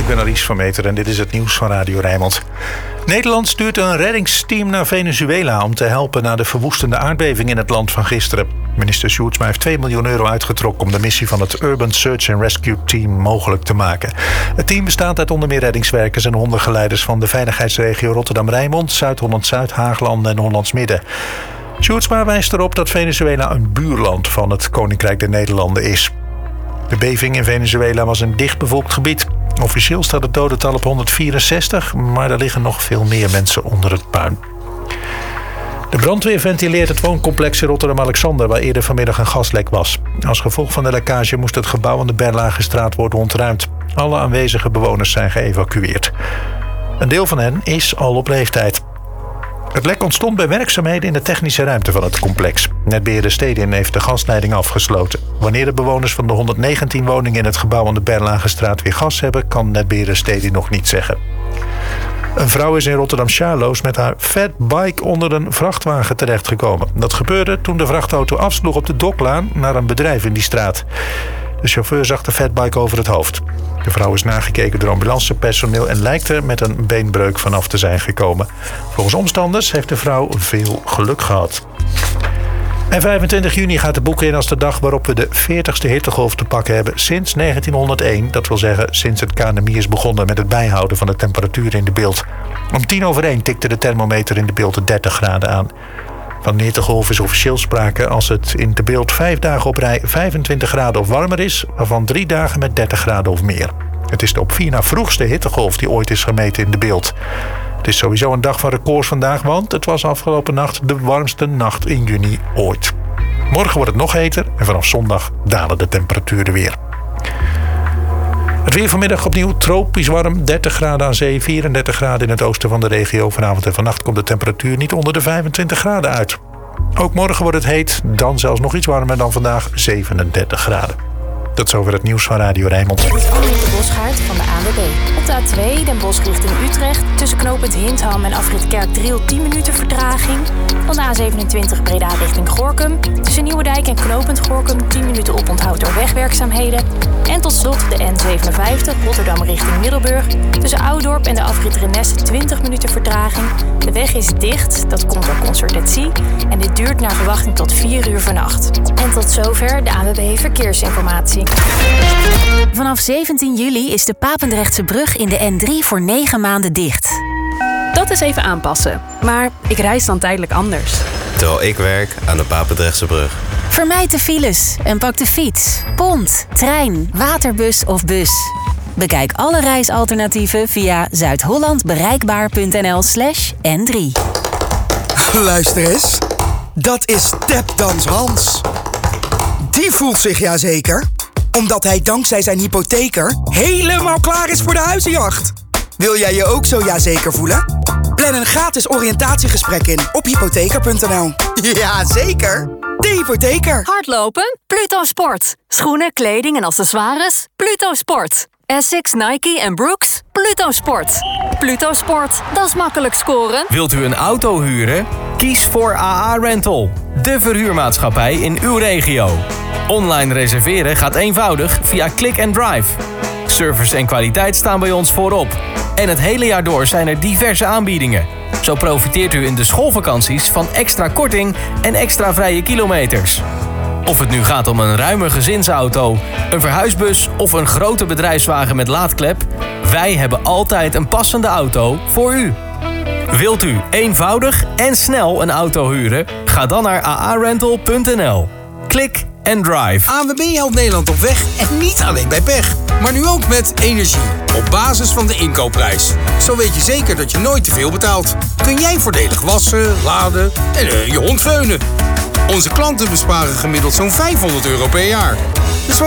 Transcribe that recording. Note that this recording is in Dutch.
ben Alice van Meter en dit is het nieuws van Radio Rijnmond. Nederland stuurt een reddingsteam naar Venezuela om te helpen na de verwoestende aardbeving in het land van gisteren. Minister Sjoerdsma heeft 2 miljoen euro uitgetrokken om de missie van het Urban Search and Rescue Team mogelijk te maken. Het team bestaat uit onder meer reddingswerkers en hondergeleiders van de veiligheidsregio Rotterdam-Rijnmond, Zuid-Holland-Zuid, Haaglanden en Hollands Midden. Sjoerdsma wijst erop dat Venezuela een buurland van het Koninkrijk der Nederlanden is. De beving in Venezuela was een dichtbevolkt gebied. Officieel staat het dodental op 164, maar er liggen nog veel meer mensen onder het puin. De brandweer ventileert het wooncomplex in Rotterdam-Alexander, waar eerder vanmiddag een gaslek was. Als gevolg van de lekkage moest het gebouw aan de Berlagestraat worden ontruimd. Alle aanwezige bewoners zijn geëvacueerd. Een deel van hen is al op leeftijd. Het lek ontstond bij werkzaamheden in de technische ruimte van het complex. Netbeheerder Stedin heeft de gasleiding afgesloten. Wanneer de bewoners van de 119 woningen in het gebouw aan de Berlagestraat weer gas hebben, kan netbeheerder Stedin nog niet zeggen. Een vrouw is in Rotterdam-Charloes met haar fatbike onder een vrachtwagen terechtgekomen. Dat gebeurde toen de vrachtauto afsloeg op de Doklaan naar een bedrijf in die straat. De chauffeur zag de fatbike over het hoofd. De vrouw is nagekeken door ambulancepersoneel en lijkt er met een beenbreuk vanaf te zijn gekomen. Volgens omstanders heeft de vrouw veel geluk gehad. En 25 juni gaat de boek in als de dag waarop we de 40ste hittegolf te pakken hebben sinds 1901. Dat wil zeggen sinds het KNMI is begonnen met het bijhouden van de temperatuur in de Bilt. Om 1:10 tikte de thermometer in de Bilt de 30 graden aan. Van een hittegolf is officieel sprake als het in de Bilt 5 dagen op rij 25 graden of warmer is, waarvan 3 dagen met 30 graden of meer. Het is de op 4 na vroegste hittegolf die ooit is gemeten in de Bilt. Het is sowieso een dag van records vandaag, want het was afgelopen nacht de warmste nacht in juni ooit. Morgen wordt het nog heter en vanaf zondag dalen de temperaturen weer. Het weer vanmiddag opnieuw tropisch warm, 30 graden aan zee, 34 graden in het oosten van de regio. Vanavond en vannacht komt de temperatuur niet onder de 25 graden uit. Ook morgen wordt het heet, dan zelfs nog iets warmer dan vandaag, 37 graden. Tot zover het nieuws van Radio Rijnmond. Dit is Annemieke Bosgaard van de ANWB. Op de A2 Den Bosch richting Utrecht. Tussen knooppunt Hintham en afrit Kerkdriel 10 minuten vertraging. Dan de A27 Breda richting Gorinchem. Tussen Nieuwedijk en knooppunt Gorinchem 10 minuten oponthoud door wegwerkzaamheden. En tot slot de N57 Rotterdam richting Middelburg. Tussen Oudorp en de afrit Renesse 20 minuten vertraging. De weg is dicht, dat komt door concertatie. En dit duurt naar verwachting tot 4 uur vannacht. En tot zover de ANWB Verkeersinformatie. Vanaf 17 juli is de Papendrechtse brug in de N3 voor 9 maanden dicht. Dat is even aanpassen, maar ik reis dan tijdelijk anders. Terwijl ik werk aan de Papendrechtse brug. Vermijd de files en pak de fiets, pont, trein, waterbus of bus. Bekijk alle reisalternatieven via zuidhollandbereikbaar.nl/N3. Luister eens, dat is Tapdans Hans. Die voelt zich ja zeker, omdat hij dankzij zijn hypotheker helemaal klaar is voor de huizenjacht. Wil jij je ook zo ja zeker voelen? Plan een gratis oriëntatiegesprek in op hypotheker.nl. Ja, zeker. De hypotheker. Hardlopen? Pluto Sport. Schoenen, kleding en accessoires? Pluto Sport. Essex, Nike en Brooks? Pluto Sport. Pluto Sport, dat is makkelijk scoren. Wilt u een auto huren? Kies voor AA Rental, de verhuurmaatschappij in uw regio. Online reserveren gaat eenvoudig via Click and Drive. Service en kwaliteit staan bij ons voorop. En het hele jaar door zijn er diverse aanbiedingen. Zo profiteert u in de schoolvakanties van extra korting en extra vrije kilometers. Of het nu gaat om een ruime gezinsauto, een verhuisbus of een grote bedrijfswagen met laadklep, wij hebben altijd een passende auto voor u. Wilt u eenvoudig en snel een auto huren? Ga dan naar aarental.nl. Klik en drive. ANWB helpt Nederland op weg en niet alleen bij pech. Maar nu ook met energie. Op basis van de inkoopprijs. Zo weet je zeker dat je nooit te veel betaalt. Kun jij voordelig wassen, laden en je hond veunen. Onze klanten besparen gemiddeld zo'n €500 per jaar. Dus wat